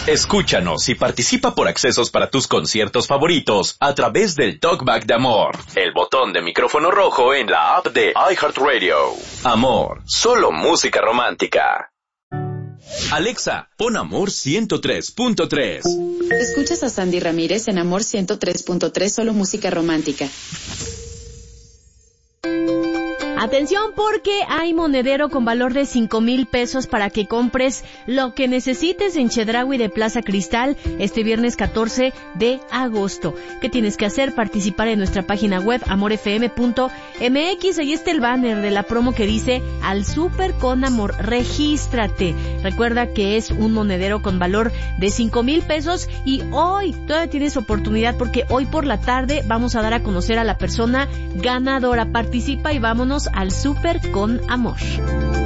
Escúchanos y participa por accesos para tus conciertos favoritos a través del Talkback de Amor, el botón de micrófono rojo en la app de iHeartRadio. Amor, solo música romántica. Alexa, pon Amor 103.3. Escuchas a Sandy Ramírez en Amor 103.3, solo música romántica. Atención, porque hay monedero con valor de 5,000 pesos para que compres lo que necesites en Chedraui de Plaza Cristal este viernes 14 de agosto. ¿Qué tienes que hacer? Participar en nuestra página web amorfm.mx. Ahí está el banner de la promo que dice Al Súper con Amor. Regístrate. Recuerda que es un monedero con valor de 5,000 pesos y hoy todavía tienes oportunidad porque hoy por la tarde vamos a dar a conocer a la persona ganadora. Participa y vámonos al Súper con Amor.